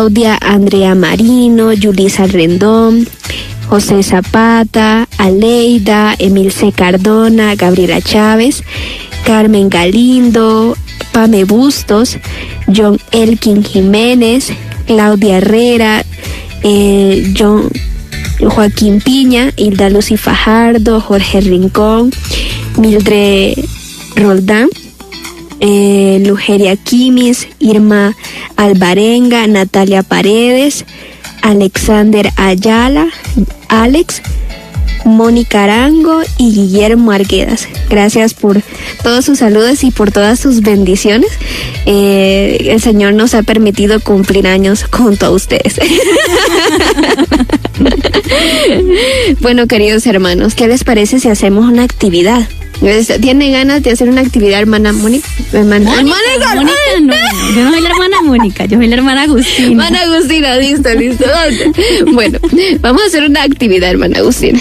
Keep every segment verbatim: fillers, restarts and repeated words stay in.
Claudia Andrea Marino, Yulisa Rendón, José Zapata, Aleida, Emilce Cardona, Gabriela Chávez, Carmen Galindo, Pame Bustos, John Elkin Jiménez, Claudia Herrera, eh, John Joaquín Piña, Hilda Lucy Fajardo, Jorge Rincón, Mildred Roldán, eh, Lugeria Quimis, Irma Alvarenga, Natalia Paredes, Alexander Ayala, Alex, Mónica Arango y Guillermo Arguedas. Gracias por todos sus saludos y por todas sus bendiciones. Eh, el Señor nos ha permitido cumplir años junto a ustedes. Bueno, queridos hermanos, ¿qué les parece si hacemos una actividad? ¿Tiene ganas de hacer una actividad, hermana Mónica? Hermana Mónica, Mónica, Mónica no, yo no soy la hermana Mónica, yo soy la hermana Agustina. Hermana Agustina, listo, listo. Bueno, vamos a hacer una actividad, hermana Agustina.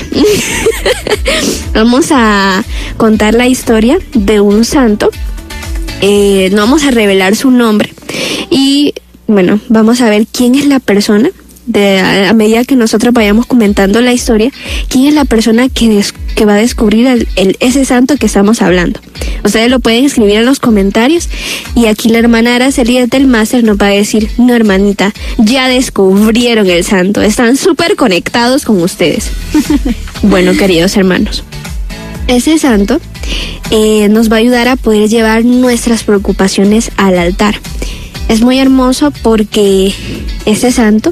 Vamos a contar la historia de un santo. Eh, no vamos a revelar su nombre. Y bueno, vamos a ver quién es la persona. De, a, a medida que nosotros vayamos comentando la historia, quién es la persona que, des, que va a descubrir el, el, ese santo que estamos hablando. Ustedes lo pueden escribir en los comentarios y aquí la hermana Araceli del máster nos va a decir: no, hermanita, ya descubrieron el santo, están súper conectados con ustedes. Bueno, queridos hermanos, ese santo eh, nos va a ayudar a poder llevar nuestras preocupaciones al altar. Es muy hermoso porque este santo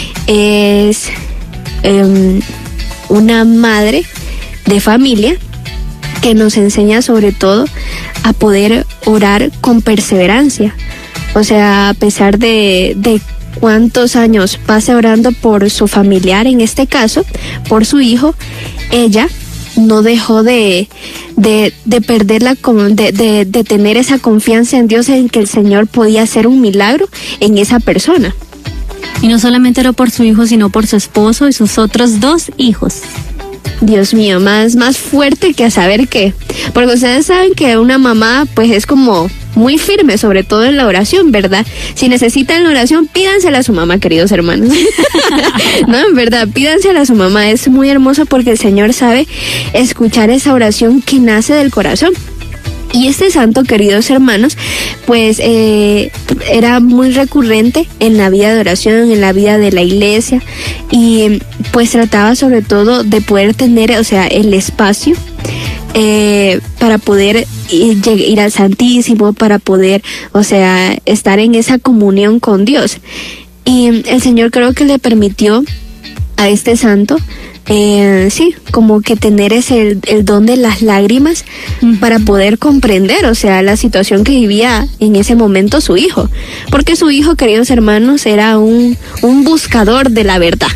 es eh, una madre de familia que nos enseña sobre todo a poder orar con perseverancia. O sea, a pesar de, de cuántos años pase orando por su familiar, en este caso, por su hijo, ella no dejó de, de, de perder la, de, de, de tener esa confianza en Dios, en que el Señor podía hacer un milagro en esa persona. Y no solamente era por su hijo, sino por su esposo y sus otros dos hijos. Dios mío, más, más fuerte que a saber qué. Porque ustedes saben que una mamá pues es como muy firme, sobre todo en la oración, ¿verdad? Si necesitan la oración, pídansela a su mamá, queridos hermanos. No, en verdad, pídansela a su mamá. Es muy hermoso porque el Señor sabe escuchar esa oración que nace del corazón. Y este santo, queridos hermanos, pues eh, era muy recurrente en la vida de oración, en la vida de la iglesia, y pues trataba sobre todo de poder tener, o sea, el espacio eh, para poder ir, ir al Santísimo, para poder, o sea, estar en esa comunión con Dios. Y el Señor creo que le permitió a este santo Eh, sí, como que tener ese el, el don de las lágrimas uh-huh. para poder comprender, o sea, la situación que vivía en ese momento su hijo, porque su hijo, queridos hermanos, era un, un buscador de la verdad.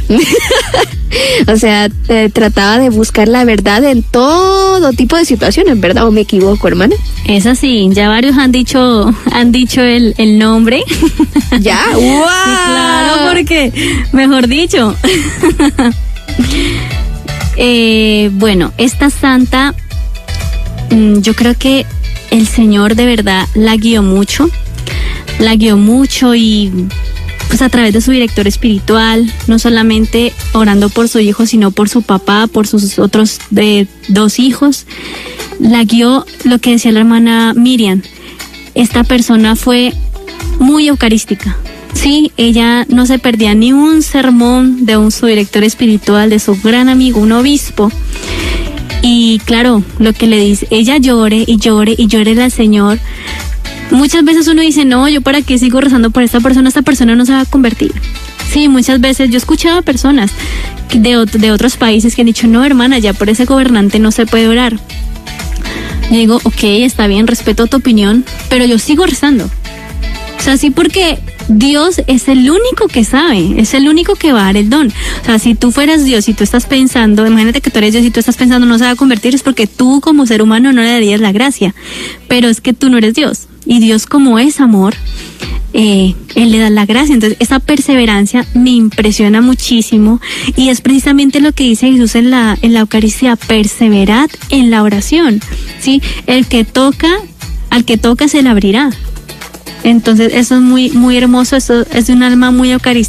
O sea, eh, trataba de buscar la verdad en todo tipo de situaciones, ¿verdad? ¿O me equivoco, hermana? Es así, ya varios han dicho han dicho el, el nombre. ¿Ya? ¡Wow! Sí, claro, porque, mejor dicho... Eh, bueno, esta santa, mmm, yo creo que el Señor de verdad la guió mucho, la guió mucho y pues a través de su director espiritual, no solamente orando por su hijo, sino por su papá, por sus otros de, dos hijos, la guió, lo que decía la hermana Miriam. Esta persona fue muy eucarística. Sí, ella no se perdía ni un sermón de un su director espiritual, de su gran amigo, un obispo. Y claro, lo que le dice, ella llore y llore y llore al Señor. Muchas veces uno dice, no, yo para qué sigo rezando por esta persona, esta persona no se va a convertir. Sí, muchas veces yo he escuchado a personas de, de otros países que han dicho, no, hermana, ya por ese gobernante no se puede orar. Yo digo, ok, está bien, respeto tu opinión, pero yo sigo rezando. O sea, sí, porque Dios es el único que sabe, es el único que va a dar el don. O sea, si tú fueras Dios y tú estás pensando, imagínate que tú eres Dios y tú estás pensando no se va a convertir, es porque tú como ser humano no le darías la gracia. Pero es que tú no eres Dios. Y Dios, como es amor, eh, Él le da la gracia. Entonces, esa perseverancia me impresiona muchísimo. Y es precisamente lo que dice Jesús en la, en la Eucaristía: perseverad en la oración. ¿Sí? El que toca, al que toca se le abrirá. Entonces eso es muy muy hermoso, eso es de un alma muy eucarística.